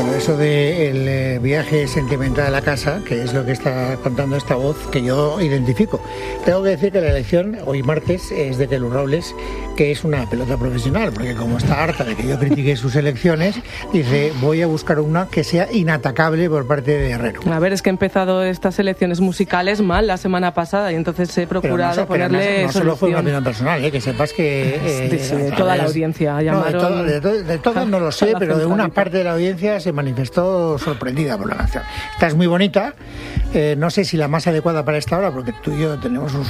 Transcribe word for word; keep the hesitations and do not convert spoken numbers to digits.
Eso del de viaje sentimental a la casa, que es lo que está contando esta voz, que yo identifico. Tengo que decir que la elección hoy martes es de Kelu Robles, que es una pelota profesional, porque como está harta de que yo critique sus elecciones, dice, voy a buscar una que sea inatacable por parte de Herrero. A ver, es que he empezado estas elecciones musicales mal la semana pasada y entonces he procurado pero no, ponerle pero no, no solo fue una solución. opinión personal, ¿eh? Que sepas que... Eh, Sí, sí, de toda la audiencia llamaron... No, de, todo, de, de todo no lo sé, pero de una parte de la audiencia se manifestó sorprendida por la canción. Esta es muy bonita, eh, no sé si la más adecuada para esta hora, porque tú y yo tenemos un